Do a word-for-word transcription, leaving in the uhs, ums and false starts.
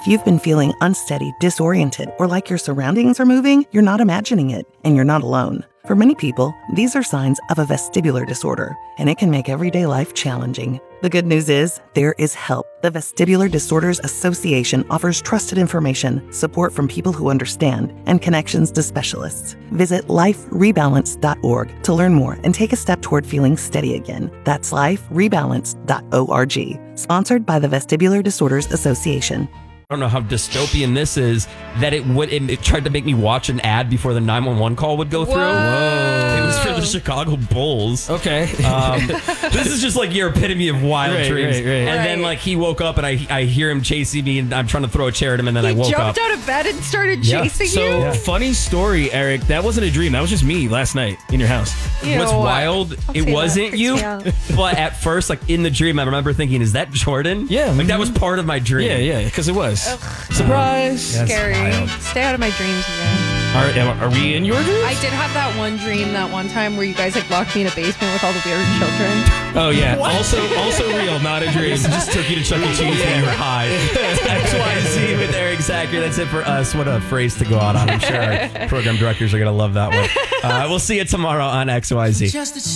If you've been feeling unsteady, disoriented, or like your surroundings are moving, you're not imagining it, and you're not alone. For many people, these are signs of a vestibular disorder, and it can make everyday life challenging. The good news is, there is help. The Vestibular Disorders Association offers trusted information, support from people who understand, and connections to specialists. Visit life rebalance dot org to learn more and take a step toward feeling steady again. That's life rebalance dot org. Sponsored by the Vestibular Disorders Association. I don't know how dystopian this is, that it would it, it tried to make me watch an ad before the nine one one call would go through. Whoa. It was for the Chicago Bulls. Okay. Um, this is just like your epitome of wild Right, dreams. right, right. And Right. then like he woke up and I I hear him chasing me and I'm trying to throw a chair at him and then I He woke jumped up. out of bed and started Yeah. chasing So, you? funny story, Eric. That wasn't a dream. That was just me last night in your house. You What's know what? wild, I'll it say that wasn't for you, T. but at first, like in the dream, I remember thinking, is that Jordan? Yeah, Like that mhm. was part of my dream. Yeah, yeah, because it was. Surprise. That's Scary. wild. Stay out of my dreams again. Are, am- are we in your dreams? I did have that one dream that one time where you guys like locked me in a basement with all the weird children. Oh, yeah. Also, also real, not a dream. Just took you to Chuck E. Cheese and you were high. X Y Z with Eric Zachary. That's it for us. What a phrase to go out on. I'm sure our program directors are going to love that one. Uh, we'll see you tomorrow on X Y Z.